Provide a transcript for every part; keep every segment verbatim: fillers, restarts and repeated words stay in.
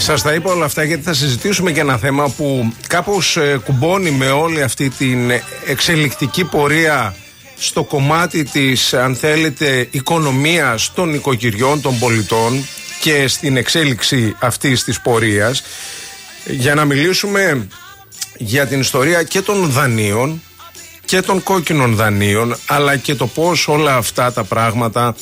Σας τα είπα όλα αυτά γιατί θα συζητήσουμε και ένα θέμα που κάπως ε, κουμπώνει με όλη αυτή την εξελικτική πορεία στο κομμάτι της, αν θέλετε, οικονομίας των οικοκυριών, των πολιτών και στην εξέλιξη αυτής της πορείας, για να μιλήσουμε για την ιστορία και των δανείων και των κόκκινων δανείων, αλλά και το πώς όλα αυτά τα πράγματα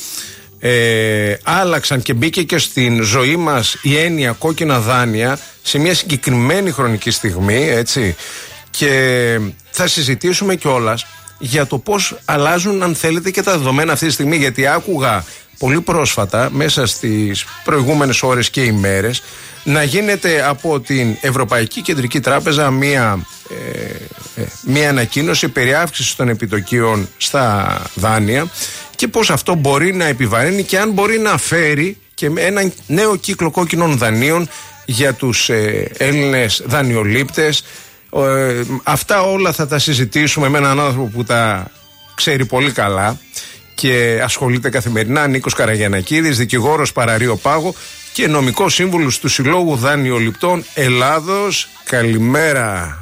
ε, άλλαξαν και μπήκε και στην ζωή μας η έννοια κόκκινα δάνεια σε μια συγκεκριμένη χρονική στιγμή, έτσι, και θα συζητήσουμε κιόλας για το πώς αλλάζουν, αν θέλετε, και τα δεδομένα αυτή τη στιγμή, γιατί άκουγα πολύ πρόσφατα, μέσα στις προηγούμενες ώρες και ημέρες, να γίνεται από την Ευρωπαϊκή Κεντρική Τράπεζα μία, ε, ε, μία ανακοίνωση περί αύξησης των επιτοκίων στα δάνεια και πώς αυτό μπορεί να επιβαρύνει και αν μπορεί να φέρει και ένα νέο κύκλο κόκκινων δανείων για τους ε, Έλληνες δανειολήπτες. Ε, αυτά όλα θα τα συζητήσουμε με έναν άνθρωπο που τα ξέρει πολύ καλά και ασχολείται καθημερινά, Νίκος Καραγιανακίδης, δικηγόρος Παραρείο Πάγο και νομικός σύμβουλος του Συλλόγου Δανειοληπτών Ελλάδος. Καλημέρα.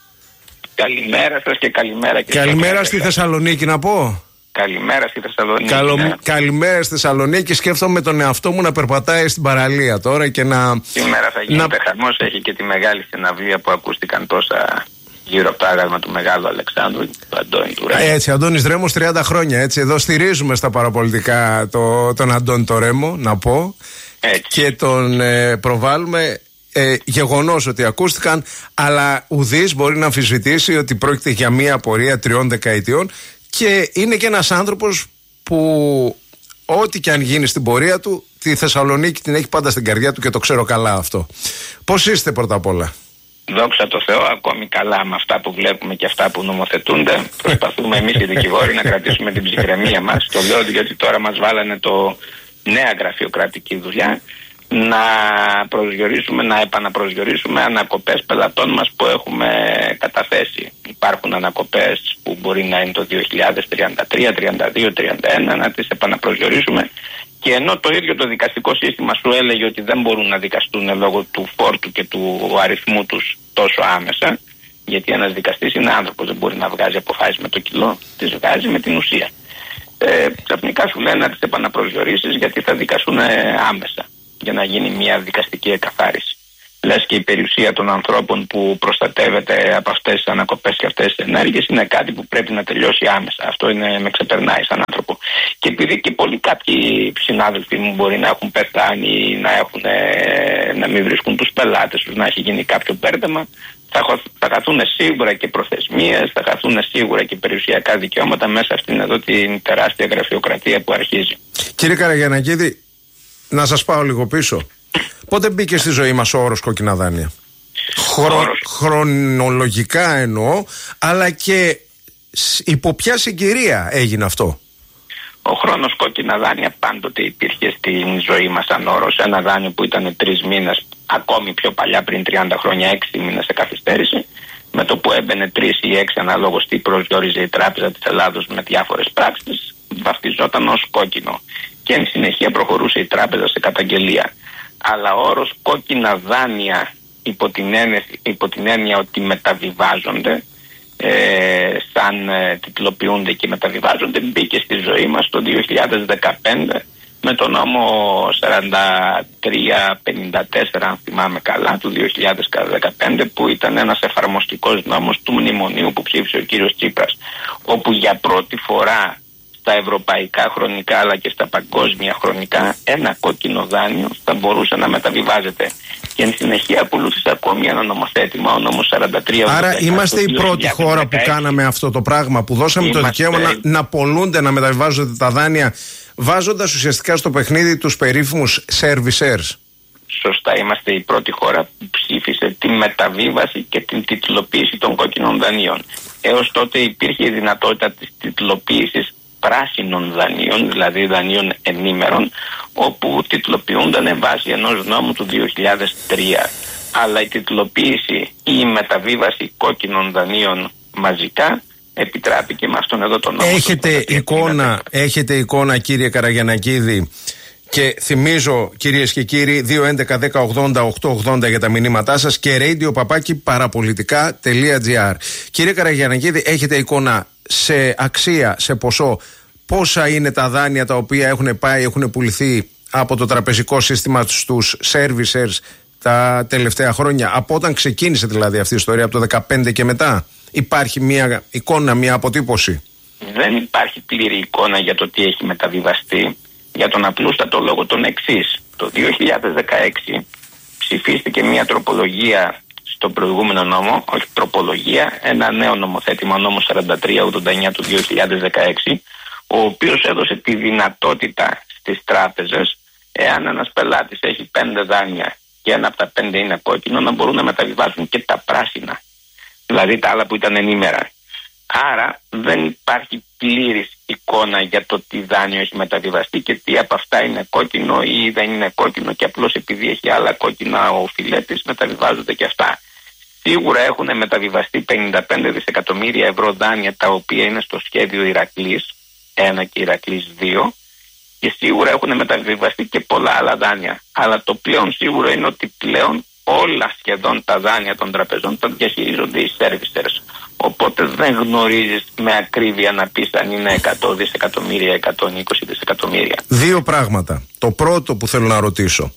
Καλημέρα σας και καλημέρα και Καλημέρα στη Θεσσαλονίκη να πω. Καλημέρα στη Θεσσαλονίκη. Καλο... Ναι. Καλημέρα στη Θεσσαλονίκη. Σκέφτομαι τον εαυτό μου να περπατάει στην παραλία τώρα και να... Σήμερα θα γίνεται να... χαμός, έχει και τη μεγάλη συναυλία που ακούστηκαν τόσα γύρω από το άγαλμα του Μεγάλου Αλεξάνδρου, του Αντώνη του Ρέμου. Έτσι, Αντώνης Ρέμος, τριάντα χρόνια, έτσι. Εδώ στηρίζουμε στα παραπολιτικά το, τον Αντώνη το Ρέμο, να πω. Έτσι. Και τον ε, προβάλλουμε. Ε, γεγονός ότι ακούστηκαν, αλλά ουδής μπορεί να αμφισβητήσει ότι πρόκειται για μια πορεία τριών δεκαετιών και είναι και ένας άνθρωπος που ό,τι και αν γίνει στην πορεία του, τη Θεσσαλονίκη την έχει πάντα στην καρδιά του και το ξέρω καλά αυτό. Πώς είστε πρώτα απ' όλα? Δόξα τω Θεώ, ακόμη καλά με αυτά που βλέπουμε και αυτά που νομοθετούνται. Προσπαθούμε εμείς οι δικηγόροι να κρατήσουμε την ψυχραιμία μας. Το λέω γιατί τώρα μας βάλανε το νέα γραφειοκρατική δουλειά, να προσδιορίσουμε, να επαναπροσδιορίσουμε ανακοπές πελατών μας που έχουμε καταθέσει. Υπάρχουν ανακοπές που μπορεί να είναι το δύο χιλιάδες τριάντα τρία, τριάντα δύο, τριάντα ένα, να τις επαναπροσδιορίσουμε. Και ενώ το ίδιο το δικαστικό σύστημα σου έλεγε ότι δεν μπορούν να δικαστούν λόγω του φόρτου και του αριθμού τους τόσο άμεσα, γιατί ένας δικαστής είναι άνθρωπος, δεν μπορεί να βγάζει αποφάσεις με το κιλό, τις βγάζει με την ουσία. Ε, ξαφνικά σου λένε να τις επαναπροσδιορίσεις γιατί θα δικαστούν άμεσα, για να γίνει μια δικαστική εκαθάριση. Λες και η περιουσία των ανθρώπων που προστατεύεται από αυτές τις ανακοπές και αυτές τις ενέργειες είναι κάτι που πρέπει να τελειώσει άμεσα. Αυτό είναι, με ξεπερνάει σαν άνθρωπο. Και επειδή και πολλοί κάποιοι συνάδελφοι μου μπορεί να έχουν πεθάνει, να, έχουν, να μην βρίσκουν τους πελάτες τους, να έχει γίνει κάποιο μπέρδεμα, θα, θα χαθούν σίγουρα και προθεσμίες, θα χαθούν σίγουρα και περιουσιακά δικαιώματα μέσα αυτήν εδώ την τεράστια γραφειοκρατία που αρχίζει. Κύριε Καραγιανακίδη, να σας πάω λίγο πίσω. Πότε μπήκε στη ζωή μας ο όρος κόκκινα δάνεια? Χρο... Χρονολογικά εννοώ, αλλά και υπό ποια συγκυρία έγινε αυτό? Ο χρόνος κόκκινα δάνεια πάντοτε υπήρχε στην ζωή μας σαν όρος. Ένα δάνειο που ήταν τρεις μήνες, ακόμη πιο παλιά πριν τριάντα χρόνια, έξι μήνες σε καθυστέρηση, με το που έμπαινε τρεις ή έξι αναλόγως τι προσδιορίζε η Τράπεζα της Ελλάδος με διάφορες πράξεις, βαφτιζόταν ως κόκκινο. Και εν συνεχεία προχωρούσε η Τράπεζα σε καταγγελία. Αλλά ο όρος κόκκινα δάνεια υπό την έννοια, υπό την έννοια ότι μεταβιβάζονται, ε, σαν ε, τιτλοποιούνται και μεταβιβάζονται, μπήκε στη ζωή μας το δύο χιλιάδες δεκαπέντε με τον νόμο σαράντα τρία πενήντα τέσσερα, αν θυμάμαι καλά, του δύο χιλιάδες δεκαπέντε, που ήταν ένας εφαρμοστικός νόμος του μνημονίου που ψήφισε ο κύριος Τσίπρας, όπου για πρώτη φορά στα ευρωπαϊκά χρονικά αλλά και στα παγκόσμια χρονικά ένα κόκκινο δάνειο θα μπορούσε να μεταβιβάζεται. Και εν συνεχεία ακολούθησε ακόμη ένα νομοθέτημα, ο νόμος σαράντα τρία. Άρα είμαστε η πρώτη χώρα που κάναμε αυτό το πράγμα, που δώσαμε είμαστε... το δικαίωμα να, να πολλούνται, να μεταβιβάζονται τα δάνεια, βάζοντας ουσιαστικά στο παιχνίδι τους περίφημους servicers. Σωστά, είμαστε η πρώτη χώρα που ψήφισε τη μεταβίβαση και την τιτλοποίηση των κόκκινων δανείων. Έως τότε υπήρχε η δυνατότητα της τιτλοποίησης πράσινων δανείων, δηλαδή δανείων ενήμερων, όπου τιτλοποιούνταν βάσει ενός νόμου του δύο χιλιάδες τρία. Αλλά η τιτλοποίηση ή η μεταβίβαση κόκκινων δανείων μαζικά επιτράπηκε με αυτόν εδώ τον νόμο. Έχετε εικόνα, έχετε εικόνα, κύριε Καραγιανακίδη, Και θυμίζω, κυρίες και κύριοι, δύο έντεκα δέκα ογδόντα οκτώ ογδόντα για τα μηνύματά σας και radio παπάκι παραπολιτικά τελεία τζι άρ. Κύριε Καραγιαννακίδη, έχετε εικόνα σε αξία, σε ποσό, πόσα είναι τα δάνεια τα οποία έχουν πάει, έχουν πουληθεί από το τραπεζικό σύστημα στους servicers τα τελευταία χρόνια, από όταν ξεκίνησε δηλαδή αυτή η ιστορία, από το δεκαπέντε και μετά? Υπάρχει μια εικόνα, μια αποτύπωση? Δεν υπάρχει πλήρη εικόνα για το τι έχει μεταβιβαστεί, για τον απλούστατο λόγο τον εξής. Το δύο χιλιάδες δεκαέξι ψηφίστηκε μια τροπολογία στον προηγούμενο νόμο, όχι τροπολογία, ένα νέο νομοθέτημα, νόμο σαράντα τρία ογδόντα εννιά του δύο χιλιάδες δεκαέξι, ο οποίος έδωσε τη δυνατότητα στις τράπεζες, εάν ένας πελάτης έχει πέντε δάνεια και ένα από τα πέντε είναι κόκκινο, να μπορούν να μεταβιβάσουν και τα πράσινα, δηλαδή τα άλλα που ήταν ενήμερα. Άρα δεν υπάρχει πλήρης εικόνα για το τι δάνειο έχει μεταβιβαστεί και τι από αυτά είναι κόκκινο ή δεν είναι κόκκινο, και απλώς επειδή έχει άλλα κόκκινα ο φιλέτης μεταβιβάζονται και αυτά. Σίγουρα έχουν μεταβιβαστεί πενήντα πέντε δισεκατομμύρια ευρώ δάνεια, τα οποία είναι στο σχέδιο Ηρακλής ένα και Ηρακλής δύο, και σίγουρα έχουν μεταβιβαστεί και πολλά άλλα δάνεια. Αλλά το πλέον σίγουρο είναι ότι πλέον όλα σχεδόν τα δάνεια των τραπεζών τα διαχειρίζονται οι servicers. Οπότε δεν γνωρίζεις με ακρίβεια να πεις αν είναι εκατό δισεκατομμύρια, εκατόν είκοσι δισεκατομμύρια. Δύο πράγματα. Το πρώτο που θέλω να ρωτήσω.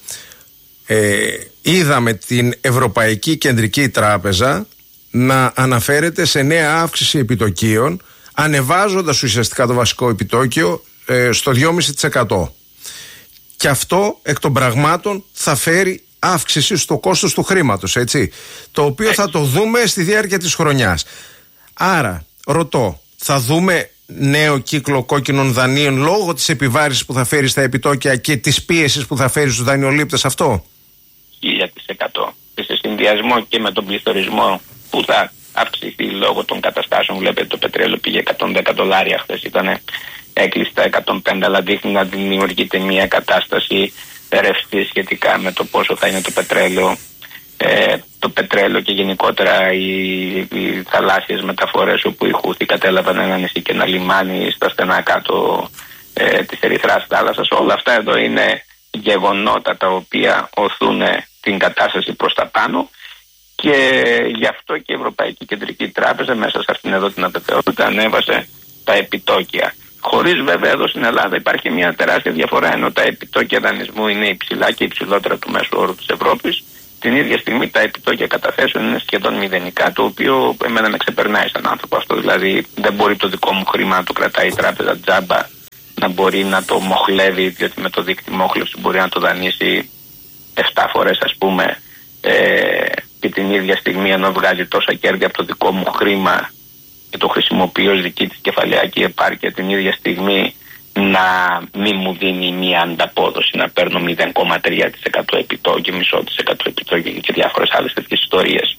Ε, είδαμε την Ευρωπαϊκή Κεντρική Τράπεζα να αναφέρεται σε νέα αύξηση επιτοκίων, ανεβάζοντας ουσιαστικά το βασικό επιτόκιο ε, στο δυόμισι τοις εκατό. Και αυτό εκ των πραγμάτων θα φέρει αύξηση στο κόστος του χρήματος, έτσι, το οποίο θα το δούμε στη διάρκεια της χρονιάς. Άρα, ρωτώ, θα δούμε νέο κύκλο κόκκινων δανείων λόγω της επιβάρησης που θα φέρει στα επιτόκια και της πίεσης που θα φέρει στους δανειολήπτες αυτό? χίλια τοις εκατό. Και σε συνδυασμό και με τον πληθωρισμό που θα αυξηθεί λόγω των καταστάσεων. Βλέπετε, το πετρέλαιο πήγε εκατόν δέκα δολάρια, χθες ήταν έκλειστα εκατόν πέντε, αλλά δείχνει να δημιουργείται μια κατάσταση ρευστή σχετικά με το πόσο θα είναι το πετρέλαιο. Ε, το πετρέλαιο και γενικότερα οι, οι θαλάσσιες μεταφορές, όπου οι Χούθοι κατέλαβαν ένα νησί και ένα λιμάνι στα στενά κάτω ε, της Ερυθράς θάλασσας. Όλα αυτά εδώ είναι γεγονότα τα οποία οθούν την κατάσταση προς τα πάνω, και γι' αυτό και η Ευρωπαϊκή Κεντρική Τράπεζα μέσα σε αυτήν εδώ την αβεβαιότητα ανέβασε τα επιτόκια. Χωρίς βέβαια εδώ στην Ελλάδα υπάρχει μια τεράστια διαφορά, ενώ τα επιτόκια δανεισμού είναι υψηλά και υψηλότερα του μέσου όρου της Ευρώπης. Την ίδια στιγμή τα επιτόκια καταθέσεων είναι σχεδόν μηδενικά, το οποίο εμένα με ξεπερνάει σαν άνθρωπο αυτό. Δηλαδή δεν μπορεί το δικό μου χρήμα να το κρατάει η τράπεζα τζάμπα, να μπορεί να το μοχλεύει, διότι με το δίκτυο μόχλευση μπορεί να το δανείσει επτά φορές ας πούμε, ε, και την ίδια στιγμή, ενώ βγάζει τόσα κέρδη από το δικό μου χρήμα και το χρησιμοποιεί ως δική της κεφαλαιακή επάρκεια, την ίδια στιγμή να μην μου δίνει μια ανταπόδοση, να παίρνω μηδέν κόμμα τρία τοις εκατό επιτόκιο, μισό τοις εκατό επιτόκιο και διάφορες άλλες τέτοιες ιστορίες.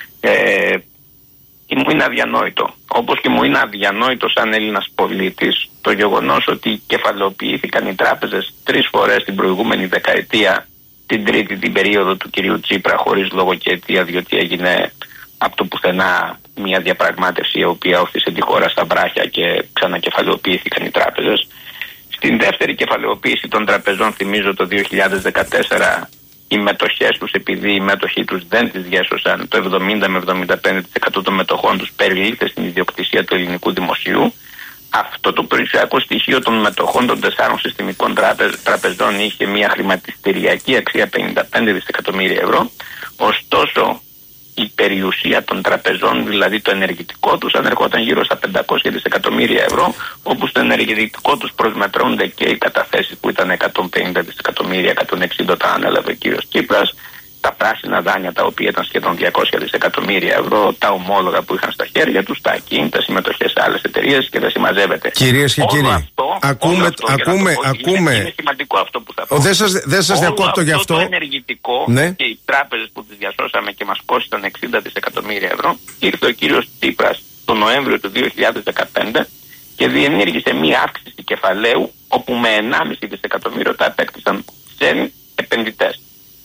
Ε, και μου είναι αδιανόητο. Όπως και μου είναι αδιανόητο σαν Έλληνας πολίτης το γεγονός ότι κεφαλαιοποιήθηκαν οι τράπεζες τρεις φορές την προηγούμενη δεκαετία, την τρίτη την περίοδο του κυρίου Τσίπρα, χωρίς λόγο και αιτία, διότι έγινε από το πουθενά μια διαπραγμάτευση η οποία όθησε τη χώρα στα βράχια και ξανακεφαλαιοποιήθηκαν οι τράπεζες. Στην δεύτερη κεφαλαιοποίηση των τραπεζών, θυμίζω το δύο χιλιάδες δεκατέσσερα, οι μετοχές τους, επειδή οι μέτοχοι τους δεν τις διέσωσαν, το εβδομήντα με εβδομήντα πέντε τοις εκατό των μετοχών τους περιλήφθη στην ιδιοκτησία του ελληνικού δημοσίου. Αυτό το περιουσιακό στοιχείο των μετοχών των τεσσάρων συστημικών τραπεζών είχε μια χρηματιστηριακή αξία πενήντα πέντε δισεκατομμύρια ευρώ. Ωστόσο, η περιουσία των τραπεζών, δηλαδή το ενεργητικό τους, ανερχόταν γύρω στα πεντακόσια δισεκατομμύρια ευρώ, όπου στο ενεργητικό τους προσμετρώνται και οι καταθέσεις που ήταν εκατόν πενήντα δισεκατομμύρια, εκατόν εξήντα όταν ανέλαβε ο κύριος Τσίπρας, τα πράσινα δάνεια τα οποία ήταν σχεδόν διακόσια δισεκατομμύρια ευρώ, τα ομόλογα που είχαν στα χέρια τους, τα ακίνητα, συμμετοχές σε άλλες εταιρείες και δεν συμμαζεύεται. Κυρίες και όλο κύριοι, αυτό, ακούμε, αυτό, ακούμε, πω, ακούμε. Είναι, είναι σημαντικό αυτό που θα πω. Δεν σας, δεν σας διακόπτω γι' αυτό. Το ενεργητικό, ναι, και οι τράπεζες που τις διασώσαμε και μας κόστησαν εξήντα δισεκατομμύρια ευρώ, ήρθε ο κύριος Τσίπρας τον Νοέμβριο του δύο χιλιάδες δεκαπέντε και διενήργησε μία αύξηση κεφαλαίου, όπου με ενάμιση δισεκατομμύριο τα επέκτησαν ξένοι επενδυτές. Και οι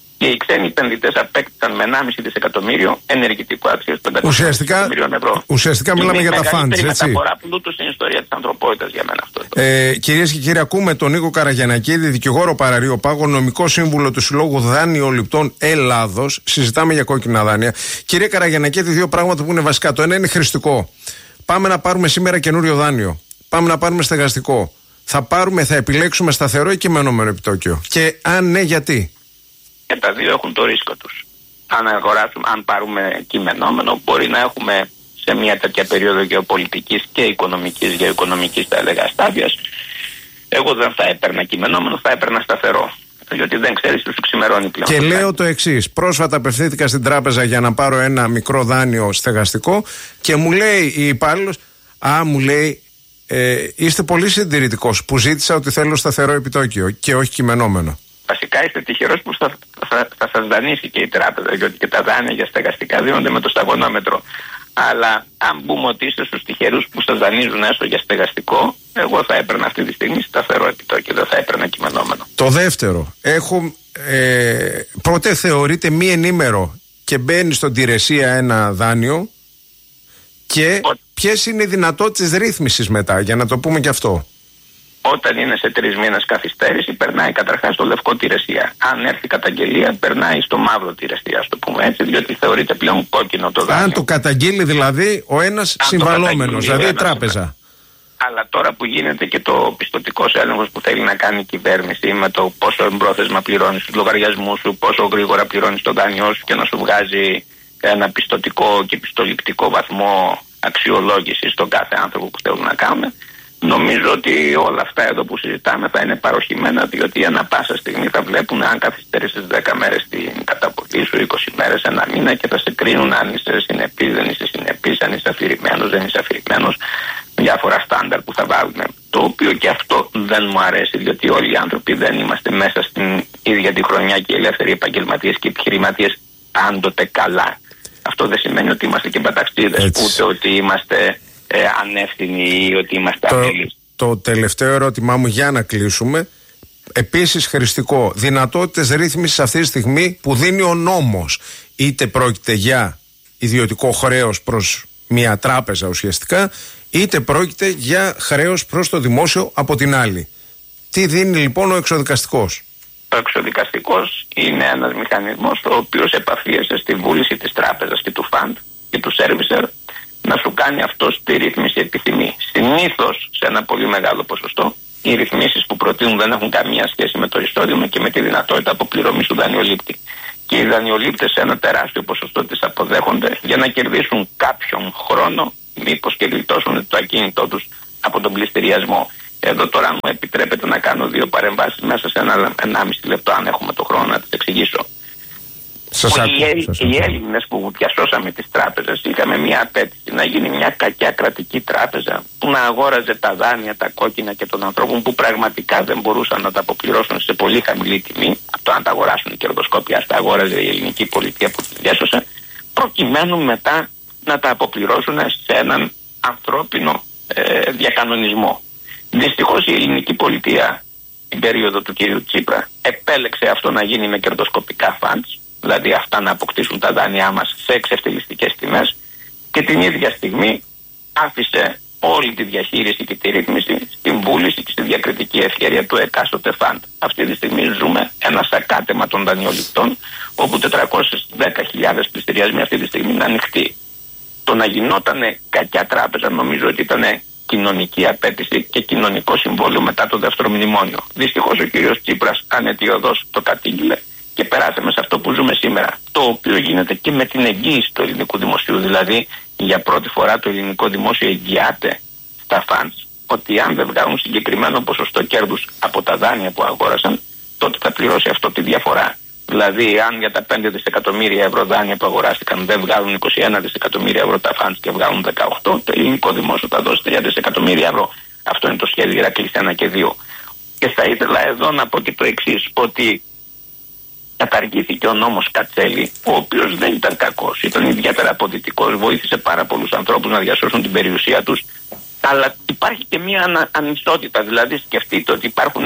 ξένοι επενδυτές απέκτησαν με ενάμιση δισεκατομμύριο ενεργητικό αξίας πεντακόσια εκατομμυρίων ευρώ. Ουσιαστικά μιλάμε για τα funds, έτσι. Είναι η μεταφορά πλούτου στην ιστορία της ανθρωπότητας για μένα αυτό. Ε, κυρίες και κύριοι, ακούμε τον Νίκο Καραγιαννακίδη, δικηγόρο Παραρείο Πάγο, νομικό σύμβουλο του Συλλόγου Δανειοληπτών Ελλάδος. Συζητάμε για κόκκινα δάνεια. Κύριε Καραγιαννακίδη, δύο πράγματα που είναι βασικά. Το ένα είναι χρηστικό. Πάμε να πάρουμε σήμερα καινούριο δάνειο. Πάμε να πάρουμε στεγαστικό. Θα πάρουμε, θα επιλέξουμε σταθερό ή κειμενόμενο επιτόκιο? Και αν ναι, γιατί? Και τα δύο έχουν το ρίσκο τους. Αν αγοράσουμε, αν πάρουμε κειμενόμενο, μπορεί να έχουμε σε μια τέτοια περίοδο γεωπολιτικής και οικονομικής, γεωοικονομικής θα έλεγα στάδειας. Εγώ δεν θα έπαιρνα κειμενόμενο, θα έπαιρνα σταθερό. Διότι δεν ξέρεις τι σου ξημερώνει πλέον. Και λέω το εξής. Πρόσφατα απευθύνθηκα στην τράπεζα για να πάρω ένα μικρό δάνειο στεγαστικό και μου λέει η υπάλληλος, α, μου λέει, ε, είστε πολύ συντηρητικός που ζήτησα ότι θέλω σταθερό επιτόκιο και όχι κειμενόμενο. Βασικά είστε τυχερός που θα, θα, θα σας δανείσει και η τράπεζα, διότι και τα δάνεια για στεγαστικά δίνονται με το σταγονόμετρο. Αλλά αν πούμε ότι είστε στους τυχερούς που σας δανείζουν έστω για στεγαστικό, εγώ θα έπαιρνα αυτή τη στιγμή σταθερό επιτόκιο, δεν θα έπαιρνα κειμενόμενο. Το δεύτερο, έχω, ε, πρώτε θεωρείται μη ενήμερο και μπαίνει στον Τηρεσία ένα δάνειο και Ο... ποιες είναι οι δυνατότητες ρύθμισης μετά, για να το πούμε και αυτό? Όταν είναι σε τρεις μήνες καθυστέρηση, περνάει καταρχάς στο λευκό Τηρεσία. Αν έρθει καταγγελία, περνάει στο μαύρο Τηρεσία, α το πούμε έτσι, διότι θεωρείται πλέον κόκκινο το δάνειο. Αν το καταγγείλει δηλαδή ο ένας συμβαλόμενος, δηλαδή η τράπεζα. Αλλά τώρα που γίνεται και το πιστωτικός έλεγχος που θέλει να κάνει η κυβέρνηση με το πόσο εμπρόθεσμα πληρώνεις τους λογαριασμούς σου, πόσο γρήγορα πληρώνεις το δάνειό σου και να σου βγάζει ένα πιστωτικό και πιστοληπτικό βαθμό αξιολόγηση στον κάθε άνθρωπο που θέλουν να κάνουν. Νομίζω ότι όλα αυτά εδώ που συζητάμε θα είναι παροχημένα, διότι ανά πάσα στιγμή θα βλέπουν αν καθυστέρησες δέκα μέρες την καταβολή σου, είκοσι μέρες, ένα μήνα και θα σε κρίνουν αν είσαι συνεπής, δεν είσαι συνεπής, αν είσαι αφηρημένος, δεν είσαι αφηρημένος, διάφορα στάνταρ που θα βάλουν. Το οποίο και αυτό δεν μου αρέσει, διότι όλοι οι άνθρωποι δεν είμαστε μέσα στην ίδια τη χρονιά και οι ελεύθεροι επαγγελματίες και επιχειρηματίες πάντοτε καλά. Αυτό δεν σημαίνει ότι είμαστε και παταξίδες, ούτε ότι είμαστε Ε, ανεύθυνοι ή ότι είμαστε απειλείς. Το, το τελευταίο ερώτημά μου για να κλείσουμε. Επίσης χρηστικό, δυνατότητες ρύθμισης αυτή τη στιγμή που δίνει ο νόμος. Είτε πρόκειται για ιδιωτικό χρέος προς μια τράπεζα ουσιαστικά, είτε πρόκειται για χρέος προς το δημόσιο από την άλλη. Τι δίνει λοιπόν ο εξοδικαστικός? Ο εξοδικαστικός είναι ένας μηχανισμός ο οποίος επαφίεσαι στη βούληση της τράπεζας και του φαντ και του servicer να σου κάνει αυτό τη ρύθμιση επιθυμεί. Συνήθως, σε ένα πολύ μεγάλο ποσοστό, οι ρυθμίσεις που προτείνουν δεν έχουν καμία σχέση με το εισόδημα και με τη δυνατότητα αποπληρωμής του δανειολήπτη. Και οι δανειολήπτες σε ένα τεράστιο ποσοστό τις αποδέχονται για να κερδίσουν κάποιον χρόνο, μήπως και γλιτώσουν το ακίνητό τους από τον πληστηριασμό. Εδώ τώρα, αν μου επιτρέπετε να κάνω δύο παρεμβάσεις μέσα σε ένα ενάμιση λεπτό, αν έχουμε το χρόνο να τις εξηγήσω. Σας οι, άκου, Έλλη, σας οι Έλληνες που διασώσαμε τις τράπεζες είχαμε μια απέτηση να γίνει μια κακιά κρατική τράπεζα που να αγόραζε τα δάνεια, τα κόκκινα και των ανθρώπων που πραγματικά δεν μπορούσαν να τα αποπληρώσουν σε πολύ χαμηλή τιμή. Αυτό αν τα αγοράσουν οι κερδοσκόπια, τα αγόραζε η ελληνική πολιτεία που τις διάσωσε, προκειμένου μετά να τα αποπληρώσουν σε έναν ανθρώπινο ε, διακανονισμό. Δυστυχώς η ελληνική πολιτεία την περίοδο του κ. Τσίπρα επέλεξε αυτό να γίνει με κερδοσκοπικά funds, δηλαδή αυτά να αποκτήσουν τα δάνειά μας σε εξευτελιστικές τιμές, και την ίδια στιγμή άφησε όλη τη διαχείριση και τη ρύθμιση στην βούληση και στη διακριτική ευχέρεια του εκάστοτε φαντ. Αυτή τη στιγμή ζούμε ένα σακάτεμα των δανειοληπτών, όπου τετρακόσιες δέκα χιλιάδες πληστηριασμοί αυτή τη στιγμή είναι ανοιχτοί. Το να γινότανε κακιά τράπεζα νομίζω ότι ήταν κοινωνική απέτηση και κοινωνικό συμβόλαιο μετά το δεύτερο μνημόνιο. Δυστυχώς ο κ. Τσίπρας ανετιωδώς το κατήγγειλε και περάσαμε σε αυτό που ζούμε σήμερα. Το οποίο γίνεται και με την εγγύηση του ελληνικού δημοσίου. Δηλαδή, για πρώτη φορά το ελληνικό δημόσιο εγγυάται στα funds ότι αν δεν βγάλουν συγκεκριμένο ποσοστό κέρδους από τα δάνεια που αγόρασαν, τότε θα πληρώσει αυτό τη διαφορά. Δηλαδή, αν για τα πέντε δισεκατομμύρια ευρώ δάνεια που αγοράστηκαν δεν βγάλουν είκοσι ένα δισεκατομμύρια ευρώ τα funds και βγάλουν δεκαοκτώ, το ελληνικό δημόσιο θα δώσει τρία δισεκατομμύρια ευρώ. Αυτό είναι το σχέδιο Ηρακλής ένα και δύο. Και θα ήθελα εδώ να πω και το εξής, ότι καταργήθηκε ο νόμος Κατσέλη, ο οποίος δεν ήταν κακός, ήταν ιδιαίτερα αποδυτικός, βοήθησε πάρα πολλούς ανθρώπους να διασώσουν την περιουσία τους, αλλά υπάρχει και μια ανα, ανισότητα. Δηλαδή, σκεφτείτε ότι υπάρχουν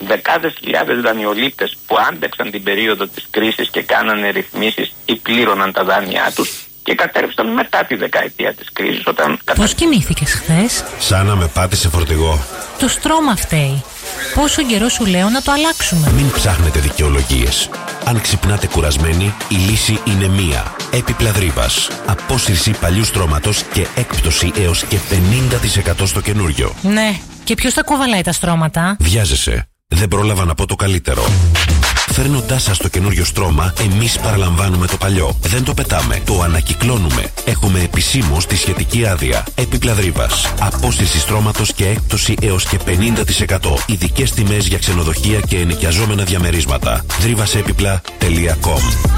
δεκάδες χιλιάδες δανειολήπτες που άντεξαν την περίοδο της κρίσης και κάνανε ρυθμίσεις ή πλήρωναν τα δάνειά τους και κατέρευσαν μετά τη δεκαετία της κρίσης. Όταν Πώς κοιμήθηκες χθες? Σαν να με πάτησε φορτηγό. Το στρώμα φταίει. Πόσο καιρό σου λέω να το αλλάξουμε? Μην ψάχνετε δικαιολογίες. Αν ξυπνάτε κουρασμένοι, η λύση είναι μία. Έπιπλα Δρύβας. Απόσυρση παλιού στρώματος και έκπτωση έως και πενήντα τοις εκατό στο καινούριο. Ναι, και ποιος τα κουβαλάει τα στρώματα? Βιάζεσαι. Δεν πρόλαβα να πω το καλύτερο. Φέρνοντάς σας το καινούριο στρώμα, εμείς παραλαμβάνουμε το παλιό. Δεν το πετάμε, το ανακυκλώνουμε. Έχουμε επισήμως τη σχετική άδεια. Έπιπλα Δρύβας. Απόσυρση στρώματος και έκπτωση έως και πενήντα τοις εκατό. Ειδικές τιμές για ξενοδοχεία και ενοικιαζόμενα διαμερίσματα. δρύβασέπιπλα τελεία κομ.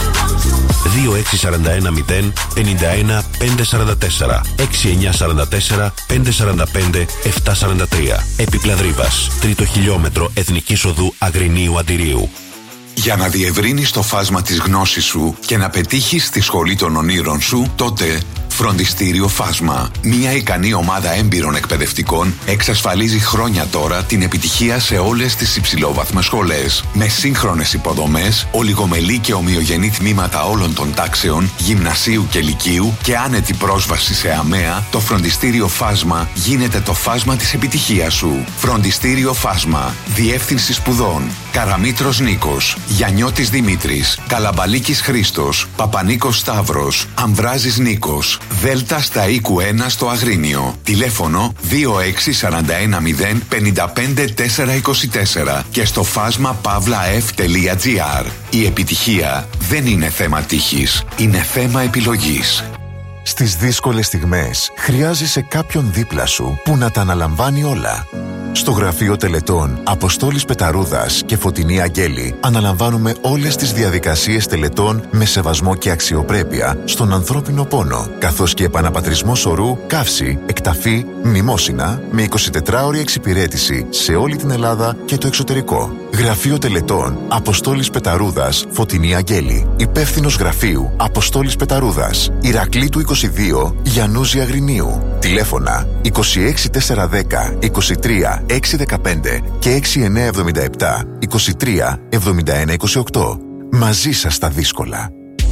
δύο έξι τέσσερα ένα μηδέν πέντε ένα πέντε τέσσερα τέσσερα έξι εννιά τέσσερα τέσσερα πέντε τέσσερα πέντε επτά τέσσερα τρία. Έπιπλα Δρύβας. Τρίτο χιλιόμετρο Εθνικής Οδού Αγρινίου Αντιρίου. Για να διευρύνεις το φάσμα της γνώσης σου και να πετύχεις τη σχολή των ονείρων σου, τότε Φροντιστήριο Φάσμα. Μια ικανή ομάδα έμπειρων εκπαιδευτικών εξασφαλίζει χρόνια τώρα την επιτυχία σε όλες τις υψηλόβαθμες σχολές. Με σύγχρονες υποδομές, ολιγομελή και ομοιογενή τμήματα όλων των τάξεων, γυμνασίου και λυκείου και άνετη πρόσβαση σε ΑΜΕΑ, το Φροντιστήριο Φάσμα γίνεται το φάσμα της επιτυχίας σου. Φροντιστήριο Φάσμα. Διεύθυνση σπουδών. Καραμήτρος Νίκος, Γιαννιώτης Δημήτρης, Καλαμπαλίκης Χρήστος, Παπανίκος Σταύρος, Αμβράζης Νίκος. Δέλτα στα οίκου ένα στο Αγρίνιο. Τηλέφωνο δύο έξι τέσσερα ένα μηδέν πέντε πέντε τέσσερα δύο τέσσερα και στο φάσμα παύλα εφ τελεία τζι άρ. Η επιτυχία δεν είναι θέμα τύχης, είναι θέμα επιλογής. Στις δύσκολες στιγμές χρειάζεσαι κάποιον δίπλα σου που να τα αναλαμβάνει όλα. Στο γραφείο τελετών Αποστόλης Πεταρούδας και Φωτεινή Αγγέλη αναλαμβάνουμε όλες τις διαδικασίες τελετών με σεβασμό και αξιοπρέπεια στον ανθρώπινο πόνο, καθώς και επαναπατρισμό σωρού, καύση, εκταφή, μνημόσυνα με εικοσιτετράωρη εξυπηρέτηση σε όλη την Ελλάδα και το εξωτερικό. Γραφείο τελετών Αποστόλης Πεταρούδας Φωτεινή Αγγέλη. Υπεύθυνος γραφείου Αποστόλης Πεταρούδας, Ηρακλήτου είκοσι δύο, Γιαννούζη Αγρινίου. Τηλέφωνα είκοσι έξι τέσσερα δέκα είκοσι τρία έξι δεκαπέντε και έξι εννιά εβδομήντα επτά είκοσι τρία εβδομήντα ένα είκοσι οκτώ. Μαζί σας στα δύσκολα.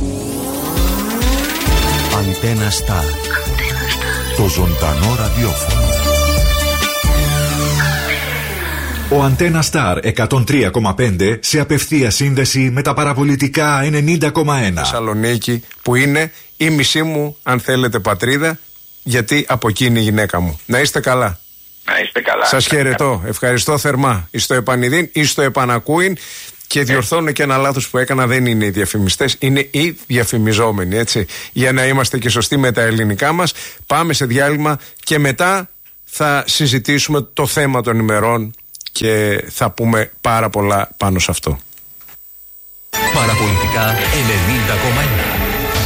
Αντένα Σταρ. Το ζωντανό ραδιόφωνο. Ο Αντένα Σταρ εκατόν τρία κόμμα πέντε σε απευθεία σύνδεση με τα παραπολιτικά ενενήντα κόμμα ένα. Θεσσαλονίκη, που είναι η μισή μου, αν θέλετε, πατρίδα, γιατί από εκεί είναι η γυναίκα μου. Να είστε καλά. Να είστε καλά. Σας χαιρετώ. Ευχαριστώ θερμά. Εις το επανειδήν, εις το επανακούειν. Και διορθώνω και ένα λάθος που έκανα, δεν είναι οι διαφημιστές, είναι οι διαφημιζόμενοι, έτσι. Για να είμαστε και σωστοί με τα ελληνικά μας. Πάμε σε διάλειμμα και μετά θα συζητήσουμε το θέμα των ημερών και θα πούμε πάρα πολλά πάνω σε αυτό. Παραπολιτικά ενενήντα κόμμα ένα.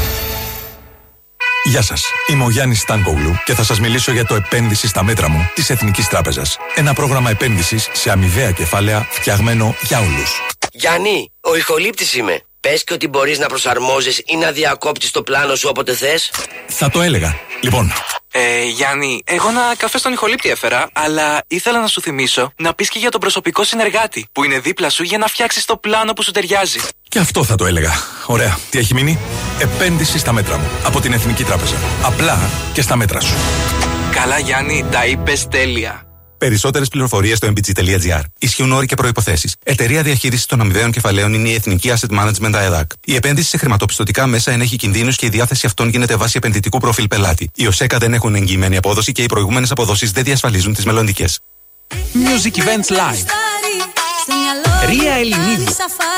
Γεια σας, είμαι ο Γιάννης Στάνκογλου και θα σας μιλήσω για το επένδυση στα μέτρα μου της Εθνικής Τράπεζας. Ένα πρόγραμμα επένδυσης σε αμοιβαία κεφάλαια φτιαγμένο για όλους. Γιάννη, ο ηχολήπτης είμαι. Πες και ότι μπορείς να προσαρμόζεις ή να διακόπτεις το πλάνο σου όποτε θες. Θα το έλεγα. Λοιπόν. Ε, Γιάννη, εγώ ένα καφέ στον ηχολήπτη έφερα, αλλά ήθελα να σου θυμίσω να πεις και για τον προσωπικό συνεργάτη που είναι δίπλα σου για να φτιάξεις το πλάνο που σου ταιριάζει. Και αυτό θα το έλεγα. Ωραία. Τι έχει μείνει? Επένδυση στα μέτρα μου. Από την Εθνική Τράπεζα. Απλά και στα μέτρα σου. Καλά, Γιάννη, τα είπες τέλεια. Περισσότερες πληροφορίες στο εμ μπι τζι τελεία τζι άρ. Ισχύουν όροι και προϋποθέσεις. Εταιρεία διαχείρισης των αμοιβαίων κεφαλαίων είναι η Εθνική Asset Management ΑΕΔΑΚ. Η επένδυση σε χρηματοπιστωτικά μέσα ενέχει κινδύνους και η διάθεση αυτών γίνεται βάσει επενδυτικού προφίλ πελάτη. Οι ΟΣΕΚΑ δεν έχουν εγγυημένη απόδοση και οι προηγούμενες αποδόσεις δεν διασφαλίζουν τις μελλοντικές. Music Events Live. Ρία Ελληνίδου.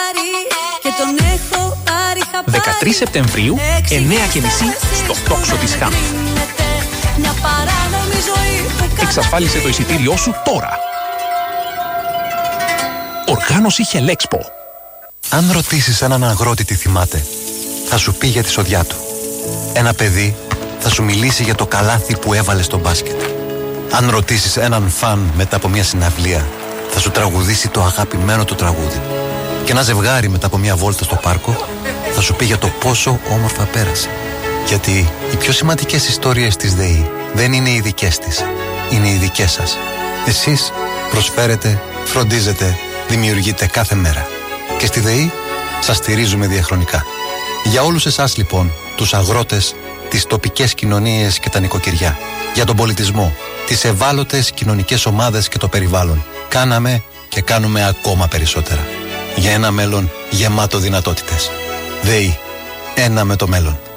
δεκατρείς Σεπτεμβρίου, εννιά και μισή στο τόξο της Χάμ. Εξασφάλισε το εισιτήριό σου τώρα. Οργάνωση Χελέξπο. Αν ρωτήσεις έναν αγρότη τι θυμάται, θα σου πει για τη σοδιά του. Ένα παιδί θα σου μιλήσει για το καλάθι που έβαλε στο μπάσκετ. Αν ρωτήσεις έναν φαν μετά από μια συναυλία, θα σου τραγουδήσει το αγαπημένο του τραγούδι. Και ένα ζευγάρι μετά από μια βόλτα στο πάρκο θα σου πει για το πόσο όμορφα πέρασε. Γιατί οι πιο σημαντικές ιστορίες της ΔΕΗ δεν είναι οι δικές της, είναι οι δικές σας. Εσείς προσφέρετε, φροντίζετε δημιουργείται κάθε μέρα. Και στη ΔΕΗ σας στηρίζουμε διαχρονικά. Για όλους εσάς λοιπόν, τους αγρότες, τις τοπικές κοινωνίες και τα νοικοκυριά, για τον πολιτισμό, τις ευάλωτες κοινωνικές ομάδες και το περιβάλλον, κάναμε και κάνουμε ακόμα περισσότερα. Για ένα μέλλον γεμάτο δυνατότητες. ΔΕΗ. Ένα με το μέλλον.